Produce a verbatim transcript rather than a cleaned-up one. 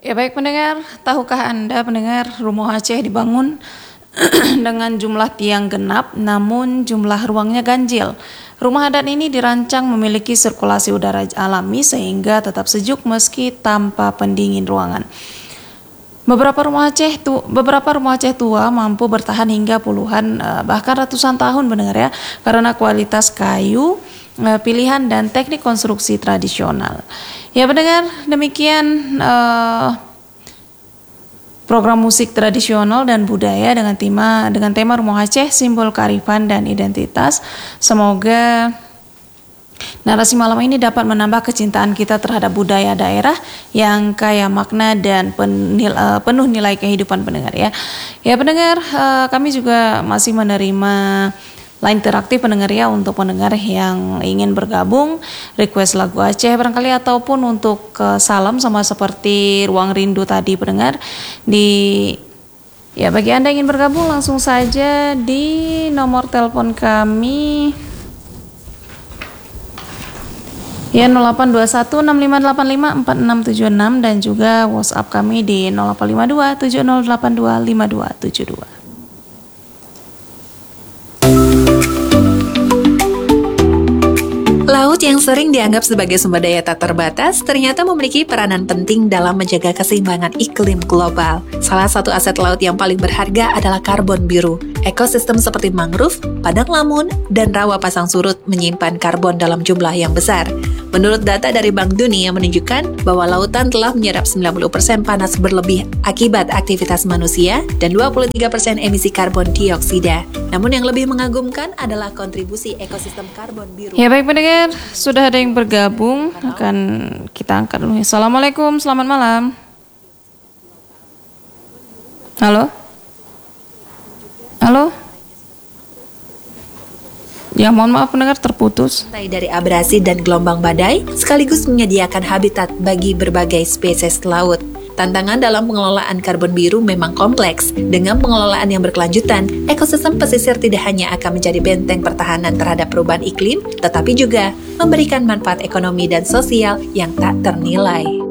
Ya baik pendengar, tahukah Anda pendengar Rumah Aceh dibangun dengan jumlah tiang genap namun jumlah ruangnya ganjil. Rumah adat ini dirancang memiliki sirkulasi udara alami sehingga tetap sejuk meski tanpa pendingin ruangan. Beberapa rumah Aceh tu, beberapa rumah Aceh tua mampu bertahan hingga puluhan bahkan ratusan tahun pendengar ya, karena kualitas kayu pilihan dan teknik konstruksi tradisional. Ya pendengar, demikian uh, program musik tradisional dan budaya dengan tema dengan tema Rumah Aceh, simbol kearifan dan identitas. Semoga narasi malam ini dapat menambah kecintaan kita terhadap budaya daerah yang kaya makna dan penil, uh, penuh nilai kehidupan pendengar ya. Ya pendengar, uh, kami juga masih menerima line interaktif pendengar ya, untuk pendengar yang ingin bergabung, request lagu Aceh barangkali ataupun untuk uh, salam sama seperti Ruang Rindu tadi pendengar. Di ya bagi Anda yang ingin bergabung langsung saja di nomor telepon kami ya nol delapan dua satu enam lima delapan lima empat enam tujuh enam dan juga WhatsApp kami di nol delapan lima dua tujuh nol delapan dua lima dua tujuh dua. Laut yang sering dianggap sebagai sumber daya tak terbatas ternyata memiliki peranan penting dalam menjaga keseimbangan iklim global. Salah satu aset laut yang paling berharga adalah karbon biru. Ekosistem seperti mangrove, padang lamun, dan rawa pasang surut menyimpan karbon dalam jumlah yang besar. Menurut data dari Bank Dunia menunjukkan bahwa lautan telah menyerap sembilan puluh persen panas berlebih akibat aktivitas manusia dan dua puluh tiga persen emisi karbon dioksida. Namun yang lebih mengagumkan adalah kontribusi ekosistem karbon biru. Ya baik pendengar, sudah ada yang bergabung, akan kita angkat dulu. Assalamualaikum, selamat malam. Halo? Halo? Ya mohon maaf pendengar terputus. Dari abrasi dan gelombang badai, sekaligus menyediakan habitat bagi berbagai spesies laut. Tantangan dalam pengelolaan karbon biru memang kompleks. Dengan pengelolaan yang berkelanjutan, ekosistem pesisir tidak hanya akan menjadi benteng pertahanan terhadap perubahan iklim, tetapi juga memberikan manfaat ekonomi dan sosial yang tak ternilai.